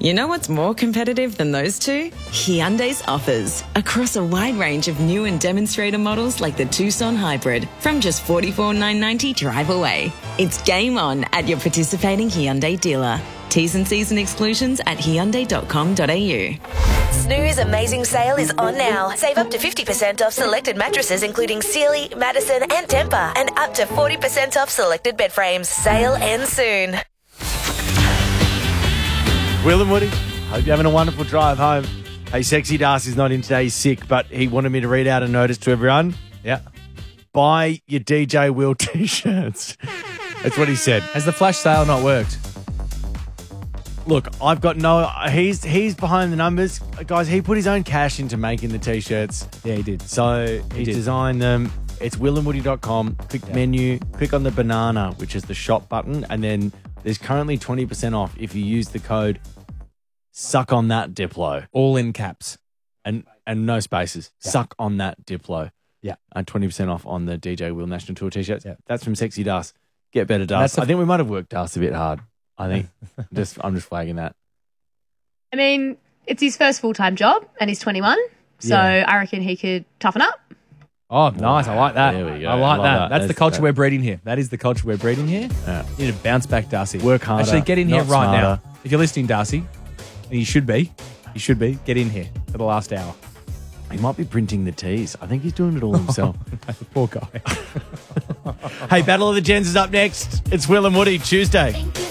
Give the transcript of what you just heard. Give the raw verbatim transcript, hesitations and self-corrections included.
You know what's more competitive than those two? Hyundai's offers. Across a wide range of new and demonstrator models like the Tucson Hybrid from just forty-four thousand nine hundred ninety dollars drive away. It's game on at your participating Hyundai dealer. T's and C's and exclusions at hyundai dot com dot a u. Snooze Amazing Sale is on now. Save up to fifty percent off selected mattresses including Sealy, Madison and Tempur, and up to forty percent off selected bed frames. Sale ends soon. Will and Woody, hope you're having a wonderful drive home. Hey, Sexy Darcy's not in today, he's sick, but he wanted me to read out a notice to everyone. Yeah. Buy your D J Will t-shirts. That's what he said. Has the flash sale not worked? Look, I've got no... He's he's behind the numbers. Guys, he put his own cash into making the T-shirts. Yeah, he did. So he did. designed them. It's will and woody dot com. Click Yeah. menu. Click on the banana, which is the shop button. And then there's currently twenty percent off if you use the code Suck on that Diplo. All in caps. And and no spaces. Yeah. Suck on that Diplo. Yeah. And twenty percent off on the D J Will National Tour T-shirts. Yeah. That's from Sexy Das. Get better, Das. That's a- I think we might have worked Das a bit hard. I think. just I'm just flagging that. I mean, it's his first full-time job and he's twenty-one. So Yeah. I reckon he could toughen up. Oh, nice. I like that. There we go. I like Love that. that. That's, the That's- culture that- we're breeding here. That is the culture we're breeding here. Yeah. You need to bounce back, Darcy. Work harder, Actually, get in here not right smarter. now. If you're listening, Darcy, and you should be, you should be, get in here for the last hour. He might be printing the teas. I think he's doing it all himself. Poor guy. Hey, Battle of the Gens is up next. It's Will and Woody, Tuesday.